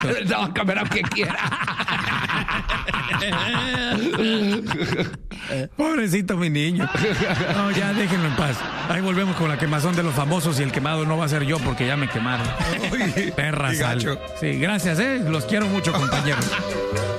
No, a comer aunque quiera. Pobrecito mi niño. No, ya déjenlo en paz. Ahí volvemos con la quemazón de los famosos y el quemado no va a ser yo porque ya me quemaron. Perra sal. Sí, gracias, los quiero mucho, compañeros.